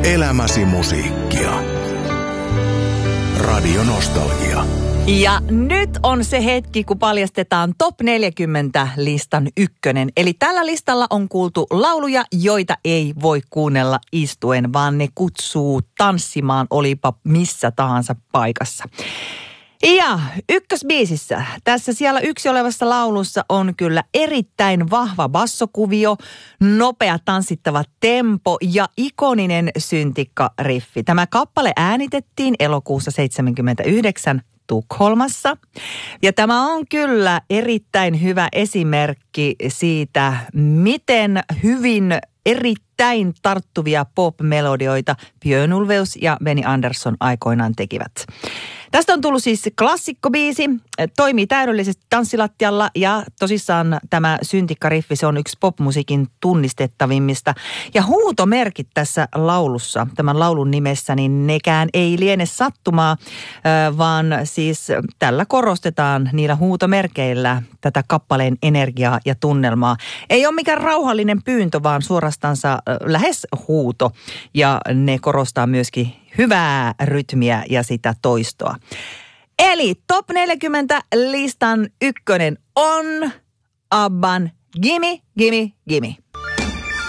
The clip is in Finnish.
Elämäsi musiikkia. Radio Nostalgia. Ja nyt on se hetki, kun paljastetaan Top 40-listan ykkönen. Eli tällä listalla on kuultu lauluja, joita ei voi kuunnella istuen, vaan ne kutsuu tanssimaan, olipa missä tahansa paikassa. Ja ykkösbiisissä, tässä siellä yksi olevassa laulussa on kyllä erittäin vahva bassokuvio, nopea tanssittava tempo ja ikoninen syntikkariffi. Tämä kappale äänitettiin elokuussa 1979 Tukholmassa. Ja tämä on kyllä erittäin hyvä esimerkki siitä, miten hyvin erittäin tarttuvia pop-melodioita Björn Ulvaeus ja Benny Andersson aikoinaan tekivät. Tästä on tullut siis klassikkobiisi, toimii täydellisesti tanssilattialla ja tosissaan tämä syntikkariffi, se on yksi popmusiikin tunnistettavimmista. Ja huutomerkit tässä laulussa, tämän laulun nimessä, niin nekään ei liene sattumaa, vaan siis tällä korostetaan niillä huutomerkeillä tätä kappaleen energiaa ja tunnelmaa. Ei ole mikään rauhallinen pyyntö, vaan suorastansa lähes huuto ja ne korostaa myöskin hyvää rytmiä ja sitä toistoa. Eli Top 40 listan ykkönen on ABBAn Gimme, Gimme, Gimme.